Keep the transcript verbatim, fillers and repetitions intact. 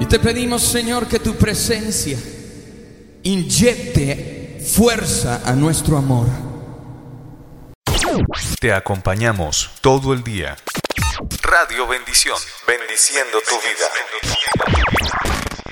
te pedimos, Señor, que tu presencia inyecte fuerza a nuestro amor. Te acompañamos todo el día. Radio Bendición, bendiciendo tu vida.